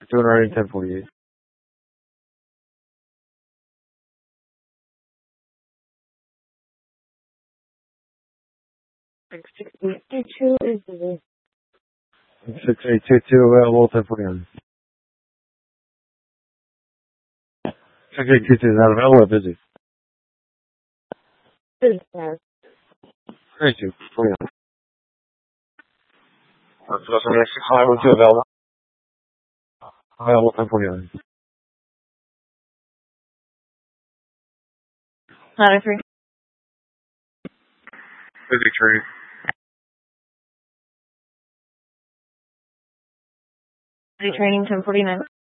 Doing already 1048. 6822 is busy. 6822 available 1049. 6822 is not available or busy? Busy, sir. 32, 49. Let's go to the next 512 available. Available 1049. 93. Busy trade. Busy training 1049.